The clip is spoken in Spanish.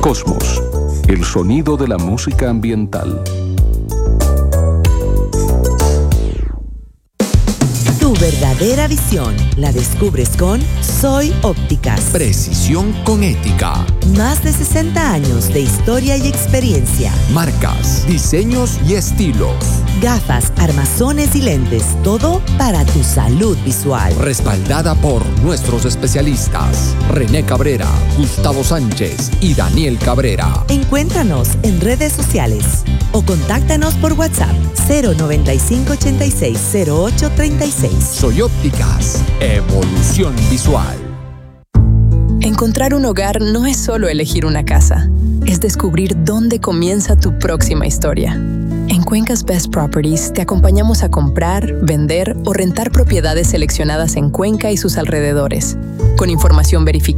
Cosmos, el sonido de la música ambiental. Tu verdadera visión la descubres con Soy Ópticas. Precisión con ética. Más de 60 años de historia y experiencia. Marcas, diseños y estilos. Gafas, armazones y lentes, todo para tu salud visual. Respaldada por nuestros especialistas René Cabrera, Gustavo Sánchez y Daniel Cabrera. Encuéntranos en redes sociales o contáctanos por WhatsApp 095-860836. Soy Ópticas, evolución visual. Encontrar un hogar no es solo elegir una casa, es descubrir dónde comienza tu próxima historia. En Cuenca's Best Properties te acompañamos a comprar, vender o rentar propiedades seleccionadas en Cuenca y sus alrededores, con información verificada